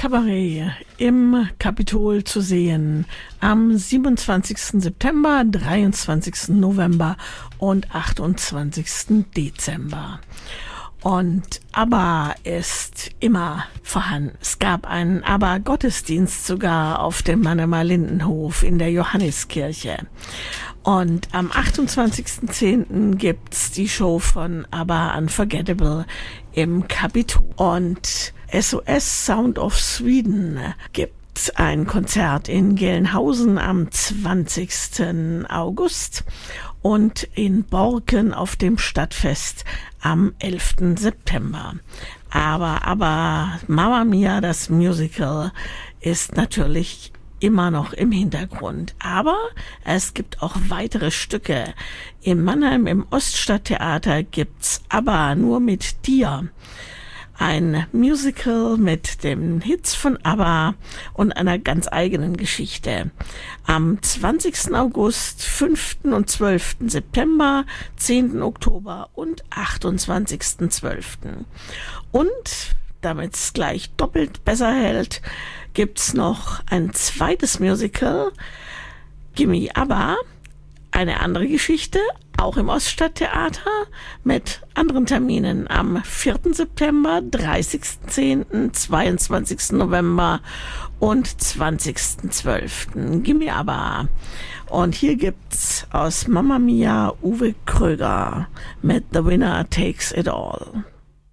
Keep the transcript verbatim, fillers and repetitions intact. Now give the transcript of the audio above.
Kabarett im Kapitol zu sehen am siebenundzwanzigsten September, dreiundzwanzigsten November und achtundzwanzigsten Dezember. Und ABBA ist immer vorhanden. Es gab einen ABBA-Gottesdienst sogar auf dem Mannheimer Lindenhof in der Johanniskirche. Und am achtundzwanzigsten zehnten gibt's die Show von ABBA Unforgettable im Kapitol. Und S O S Sound of Sweden gibt ein Konzert in Gelnhausen am zwanzigsten August und in Borken auf dem Stadtfest am elften September. Aber, aber Mamma Mia, das Musical, ist natürlich immer noch im Hintergrund. Aber es gibt auch weitere Stücke. In Mannheim im Oststadttheater gibt's ABBA nur mit dir. Ein Musical mit den Hits von ABBA und einer ganz eigenen Geschichte. Am zwanzigsten August, fünften und zwölften September, zehnten Oktober und achtundzwanzigsten zwölften Und, damit es gleich doppelt besser hält, gibt's noch ein zweites Musical, Gimme ABBA, eine andere Geschichte, auch im Oststadttheater, mit anderen Terminen am vierten September, dreißigsten zehnten, zweiundzwanzigsten November und zwanzigsten zwölften Gimme ABBA. Und hier gibt's aus Mamma Mia Uwe Kröger mit The Winner Takes It All.